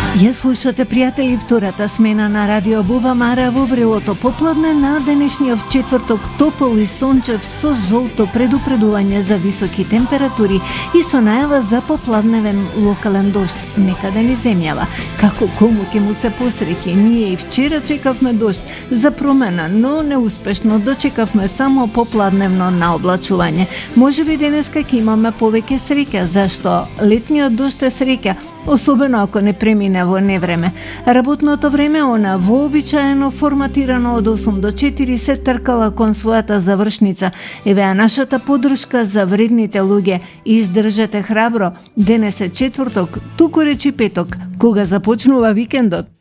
Ја слушате, пријатели, втората смена на Радио Буба Мара во врелото попладне на денешниот четврток, топол и сончев со жолто предупредување за високи температури и со најава за попладневен локален дожд некаде низ земјава. Како кому ќе му се посреќи, ние и вчера чекавме дожд за промена, но неуспешно дочекавме само попладневно наоблачување. Можеби денеска ќе имаме повеќе среќа, зашто летниот дожд е среќа, особено ако не премине во невреме. Работното време, она вообичаено форматирано од 8 до 4, се тркала кон својата завршница. Еве нашата поддршка за вредните луѓе. Издржете храбро. Денес е четврток, туку речи петок, кога започнува викендот.